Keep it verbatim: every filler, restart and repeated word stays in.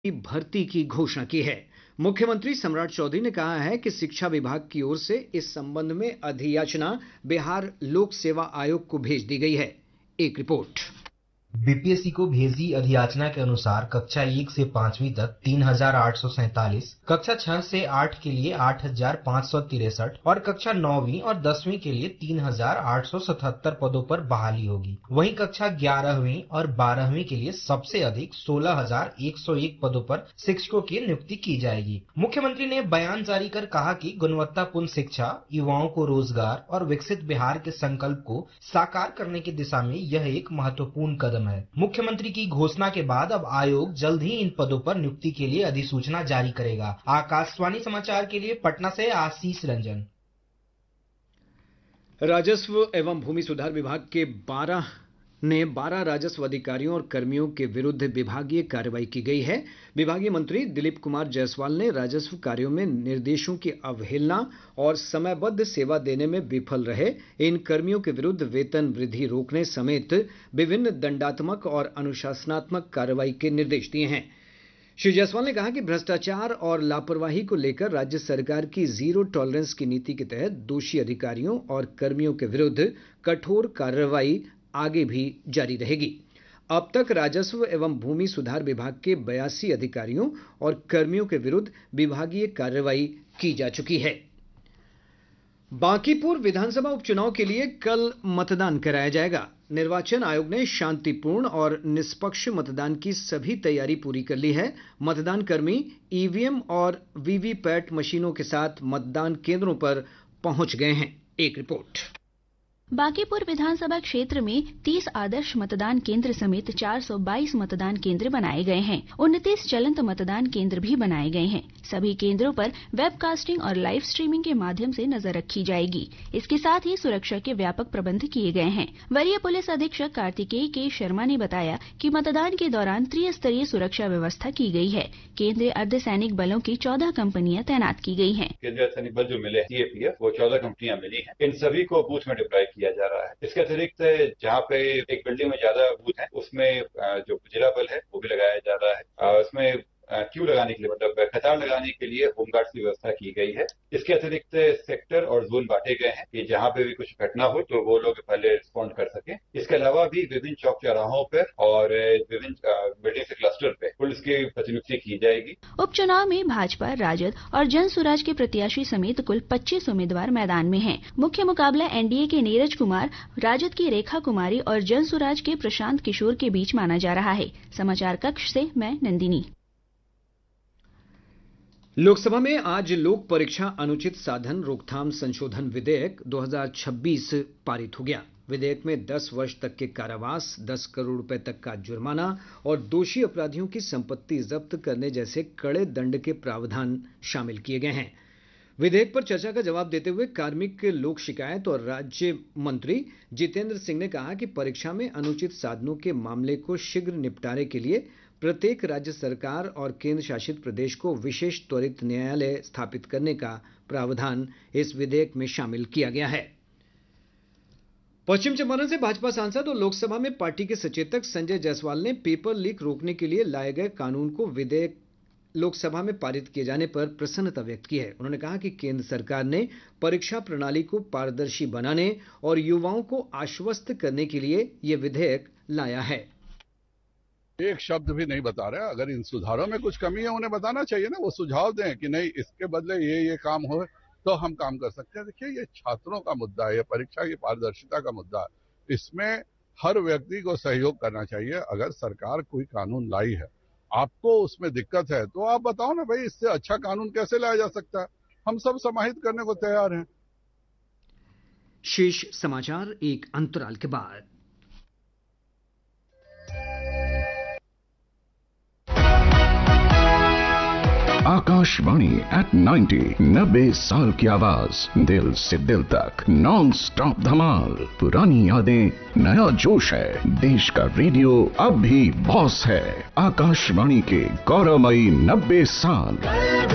की भर्ती की घोषणा की है। मुख्यमंत्री सम्राट चौधरी ने कहा है कि शिक्षा विभाग की ओर से इस संबंध में अधियाचना बिहार लोक सेवा आयोग को भेज दी गई है। एक रिपोर्ट। बीपीएससी को भेजी अधियाचना के अनुसार कक्षा एक से पांचवीं तक तीन हजार आठ सौ सैतालीस, कक्षा छह से आठ के लिए आठ हजार पाँच सौ तिरसठ और कक्षा नौवीं और दसवीं के लिए तीन हजार आठ सौ सतहत्तर पदों पर बहाली होगी। वहीं कक्षा ग्यारहवीं और बारहवीं के लिए सबसे अधिक सोलह हजार एक सौ एक पदों पर शिक्षकों की नियुक्ति की जाएगी। मुख्यमंत्री ने बयान जारी कर कहा कि गुणवत्तापूर्ण शिक्षा, युवाओं को रोजगार और विकसित बिहार के संकल्प को साकार करने की दिशा में यह एक महत्वपूर्ण कदम है। मुख्यमंत्री की घोषणा के बाद अब आयोग जल्द ही इन पदों पर नियुक्ति के लिए अधिसूचना जारी करेगा। आकाशवाणी समाचार के लिए पटना से आशीष रंजन। राजस्व एवं भूमि सुधार विभाग के बारह ने बारह राजस्व अधिकारियों और कर्मियों के विरुद्ध विभागीय कार्रवाई की गई है। विभागीय मंत्री दिलीप कुमार जायसवाल ने राजस्व कार्यों में निर्देशों की अवहेलना और समयबद्ध सेवा देने में विफल रहे इन कर्मियों के विरुद्ध वेतन वृद्धि रोकने समेत विभिन्न दंडात्मक और अनुशासनात्मक कार्रवाई के निर्देश दिए हैं। श्री जायसवाल ने कहा कि भ्रष्टाचार और लापरवाही को लेकर राज्य सरकार की जीरो टॉलरेंस की नीति के तहत दोषी अधिकारियों और कर्मियों के विरुद्ध कठोर कार्रवाई आगे भी जारी रहेगी। अब तक राजस्व एवं भूमि सुधार विभाग के बयासी अधिकारियों और कर्मियों के विरुद्ध विभागीय कार्रवाई की जा चुकी है। बांकीपुर विधानसभा उपचुनाव के लिए कल मतदान कराया जाएगा। निर्वाचन आयोग ने शांतिपूर्ण और निष्पक्ष मतदान की सभी तैयारी पूरी कर ली है। मतदान कर्मी ईवीएम और वीवीपैट मशीनों के साथ मतदान केंद्रों पर पहुंच गए हैं। एक रिपोर्ट। बांकीपुर विधानसभा क्षेत्र में तीस आदर्श मतदान केंद्र समेत चार सौ बाईस मतदान केंद्र बनाए गए हैं। उनतीस चलंत मतदान केंद्र भी बनाए गए हैं। सभी केंद्रों पर वेबकास्टिंग और लाइव स्ट्रीमिंग के माध्यम से नजर रखी जाएगी। इसके साथ ही सुरक्षा के व्यापक प्रबंध किए गए हैं। वरीय पुलिस अधीक्षक कार्तिकेय के शर्मा ने बताया कि मतदान के दौरान त्रिस्तरीय सुरक्षा व्यवस्था की गई है। केंद्रीय अर्धसैनिक बलों की चौदह कंपनियां तैनात की गई हैं। केंद्रीय अर्धसैनिक बल जो मिले सीएपीएफ वो चौदह कंपनियां मिली हैं। इन सभी को बूथ में डिप्लॉय किया जा रहा है। इसके अतिरिक्त जहाँ पे एक बिल्डिंग में ज्यादा बूथ है उसमें जो जिला बल है वो भी लगाया जा रहा है। उसमें क्यू लगाने के लिए मतलब कतार लगाने के लिए होमगार्ड की व्यवस्था की गई है। इसके अतिरिक्त सेक्टर और जोन बांटे गए हैं कि जहाँ पे भी कुछ घटना हो तो वो लोग पहले रिस्पॉन्ड कर सकें। इसके अलावा भी विभिन्न चौक चौराहों पर और विभिन्न बिल्डिंग के क्लस्टर पे पुलिस की प्रतिनियुक्ति की जाएगी। उपचुनाव में भाजपा, राजद और जन सुराज के प्रत्याशी समेत कुल पच्चीस उम्मीदवार मैदान में हैं। मुख्य मुकाबला एनडीए के नीरज कुमार, राजद की रेखा कुमारी और जन सुराज के प्रशांत किशोर के बीच माना जा रहा है। समाचार कक्ष से मैं नंदिनी। लोकसभा में आज लोक परीक्षा अनुचित साधन रोकथाम संशोधन विधेयक दो हज़ार छब्बीस पारित हो गया। विधेयक में दस वर्ष तक के कारावास, दस करोड़ रुपए तक का जुर्माना और दोषी अपराधियों की संपत्ति जब्त करने जैसे कड़े दंड के प्रावधान शामिल किए गए हैं। विधेयक पर चर्चा का जवाब देते हुए कार्मिक, लोक शिकायत और राज्य मंत्री जितेंद्र सिंह ने कहा कि परीक्षा में अनुचित साधनों के मामले को शीघ्र निपटारे के लिए प्रत्येक राज्य सरकार और केंद्र शासित प्रदेश को विशेष त्वरित न्यायालय स्थापित करने का प्रावधान इस विधेयक में शामिल किया गया है। पश्चिम चंपारण से भाजपा सांसद और लोकसभा में पार्टी के सचेतक संजय जायसवाल ने पेपर लीक रोकने के लिए लाए गए कानून को विधेयक लोकसभा में पारित किए जाने पर प्रसन्नता व्यक्त की है। उन्होंने कहा कि केंद्र सरकार ने परीक्षा प्रणाली को पारदर्शी बनाने और युवाओं को आश्वस्त करने के लिए ये विधेयक लाया है। एक शब्द भी नहीं बता रहे। अगर इन सुधारों में कुछ कमी है उन्हें बताना चाहिए ना, वो सुझाव दें कि नहीं इसके बदले ये ये काम हो तो हम काम कर सकते हैं। देखिए ये छात्रों का मुद्दा है, ये परीक्षा की पारदर्शिता का मुद्दा है। इसमें हर व्यक्ति को सहयोग करना चाहिए। अगर सरकार कोई कानून लाई है, आपको उसमें दिक्कत है तो आप बताओ ना भाई, इससे अच्छा कानून कैसे लाया जा सकता है। हम सब समाहित करने को तैयार हैं। शेष समाचार एक अंतराल के बाद। आकाशवाणी एट नाइन्टी, नब्बे साल की आवाज, दिल से दिल तक, नॉन स्टॉप धमाल, पुरानी यादें, नया जोश है। देश का रेडियो अब भी बॉस है। आकाशवाणी के गौरवमयी नब्बे साल।